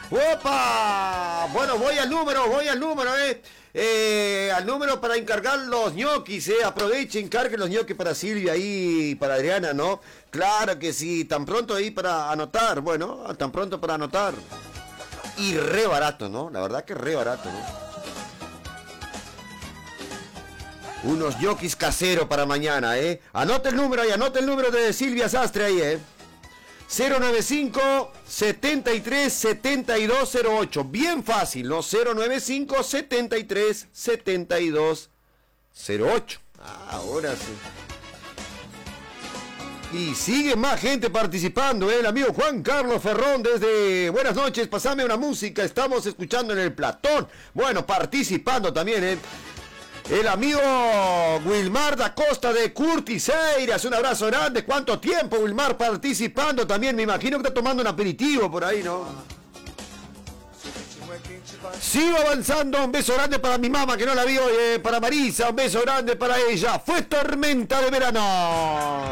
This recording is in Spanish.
¡Opa! Bueno, voy al número, al número para encargar los ñoquis, aprovechen, encarguen los ñoquis para Silvia y para Adriana, ¿no? Claro que sí, tan pronto ahí para anotar, bueno, tan pronto para anotar. Y re barato, ¿no? La verdad que re barato, ¿no? Unos ñoquis caseros para mañana, Anote el número ahí, anote el número de Silvia Sastre ahí, 095 73 72 08. Bien fácil, ¿no? 095 73 72 08. Ahora sí. Y sigue más gente participando, el amigo Juan Carlos Ferrón desde Buenas noches, pasame una música, estamos escuchando en el Platón. Bueno, participando también, el amigo Wilmar da Costa de Curtiseiras, un abrazo grande. ¿Cuánto tiempo, Wilmar, participando también? Me imagino que está tomando un aperitivo por ahí, ¿no? Sigo avanzando, un beso grande para mi mamá que no la vi hoy, para Marisa, un beso grande para ella. Fue tormenta de verano.